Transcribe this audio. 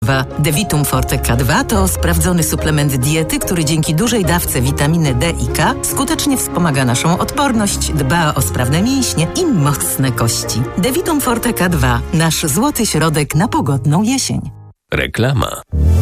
K2. Devitum Forte K2 to sprawdzony suplement diety, który dzięki dużej dawce witaminy D i K skutecznie wspomaga naszą odporność, dba o sprawne mięśnie i mocne kości. Devitum Forte K2. Nasz złoty środek na pogodną jesień. Reklama.